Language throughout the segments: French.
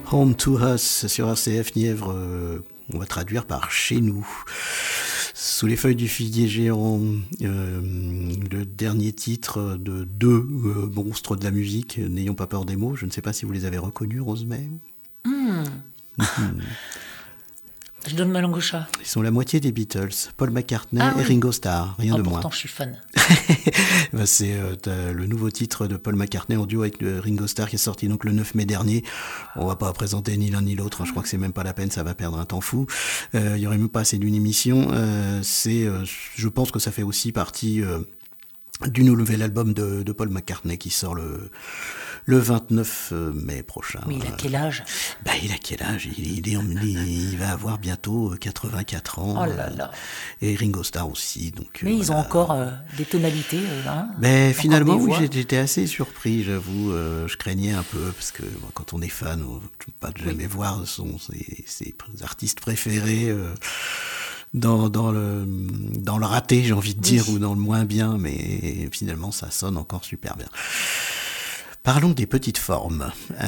Home to Us sur RCF Nièvre, on va traduire par chez nous. Sous les feuilles du figuier géant, le dernier titre de deux monstres de la musique, N'ayons pas peur des mots. Je ne sais pas si vous les avez reconnus, Rosemary. Je donne ma langue au chat. Ils sont la moitié des Beatles, Paul McCartney et Ringo Starr, rien de moins. Pourtant, je suis fan. C'est le nouveau titre de Paul McCartney en duo avec Ringo Starr qui est sorti donc le 9 mai dernier. On va pas présenter ni l'un ni l'autre, hein, je crois que c'est même pas la peine, ça va perdre un temps fou. Il y aurait même pas assez d'une émission. Je pense que ça fait aussi partie du nouvel album de Paul McCartney qui sort le 29 mai prochain. Mais il a quel âge ? Il a quel âge ? Il va avoir bientôt 84 ans. Oh là là. Et Ringo Starr aussi. Donc, mais ils ont encore des tonalités. Finalement, oui, j'étais assez surpris, j'avoue. Je craignais un peu, parce que quand on est fan, on ne peut pas jamais voir ses artistes préférés. Dans le raté, j'ai envie de dire, ou dans le moins bien, mais finalement, ça sonne encore super bien. Parlons des petites formes.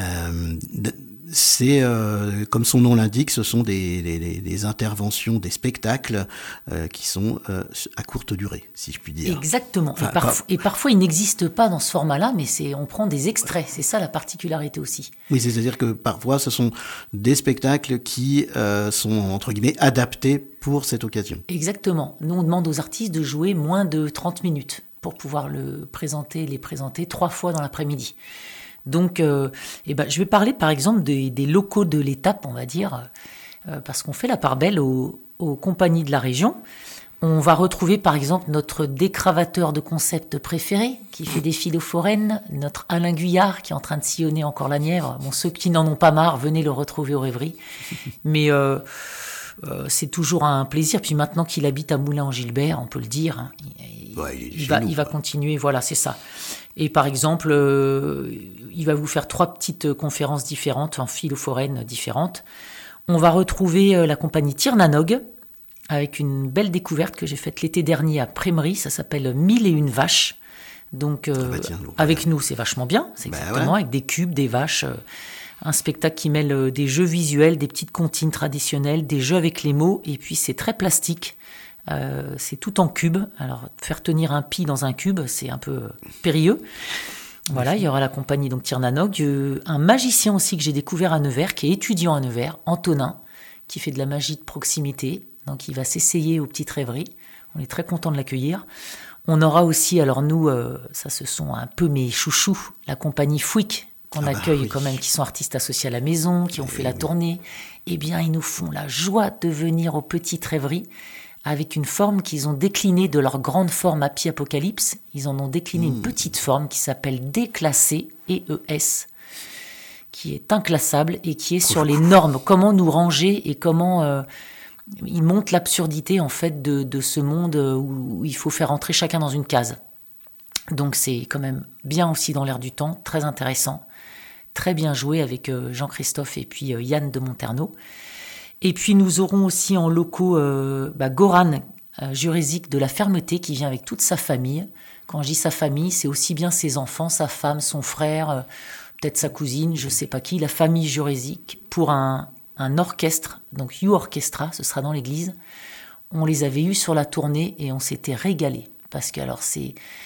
C'est, comme son nom l'indique, ce sont des interventions, des spectacles qui sont à courte durée, si je puis dire. Exactement. Et parfois, ils n'existent pas dans ce format-là, mais on prend des extraits. C'est ça la particularité aussi. Oui, c'est-à-dire que parfois, ce sont des spectacles qui sont, entre guillemets, adaptés pour cette occasion. Exactement. Nous, on demande aux artistes de jouer moins de 30 minutes pour pouvoir les présenter 3 fois dans l'après-midi. Donc, je vais parler par exemple des locaux de l'étape, on va dire, parce qu'on fait la part belle aux compagnies de la région. On va retrouver par exemple notre décravateur de concept préféré, qui fait des philophorennes, notre Alain Guyard qui est en train de sillonner encore la Nièvre. Bon, ceux qui n'en ont pas marre, venez le retrouver aux rêveries. Mais c'est toujours un plaisir. Puis maintenant qu'il habite à Moulins-en-Gilbert, on peut le dire, hein, il va continuer, voilà, c'est ça. Et par exemple, il va vous faire 3 petites conférences différentes, philophorennes différentes. On va retrouver la compagnie Tirnanog, avec une belle découverte que j'ai faite l'été dernier à Prémery, ça s'appelle 1001 vaches. Donc, avec nous, c'est vachement bien, c'est exactement, avec des cubes, des vaches, un spectacle qui mêle des jeux visuels, des petites comptines traditionnelles, des jeux avec les mots, et puis c'est très plastique. C'est tout en cube. Alors, faire tenir un pie dans un cube, c'est un peu périlleux. Voilà, il y aura la compagnie donc Tirnanog. Un magicien aussi que j'ai découvert à Nevers, qui est étudiant à Nevers, Antonin, qui fait de la magie de proximité. Donc, il va s'essayer aux petites rêveries. On est très content de l'accueillir. On aura aussi, alors nous, ça ce sont un peu mes chouchous, la compagnie Fouic, qu'on accueille quand même, qui sont artistes associés à la maison, qui ont fait la tournée. Eh bien, ils nous font la joie de venir aux petites rêveries avec une forme qu'ils ont déclinée de leur grande forme Happy Apocalypse. Ils en ont décliné une petite forme qui s'appelle Déclassé, EES, qui est inclassable et qui est sur les normes. Comment nous ranger et comment ils montrent l'absurdité en fait de ce monde où il faut faire entrer chacun dans une case. Donc c'est quand même bien aussi dans l'air du temps, très intéressant, très bien joué avec Jean-Christophe et puis Yann de Monterneau. Et puis nous aurons aussi en locaux Goran Jurésic de la Fermeté qui vient avec toute sa famille. Quand je dis sa famille, c'est aussi bien ses enfants, sa femme, son frère, peut-être sa cousine, je ne sais pas qui, la famille Jurésic, pour un orchestre, donc You Orchestra, ce sera dans l'église. On les avait eus sur la tournée et on s'était régalé. Parce que alors c'est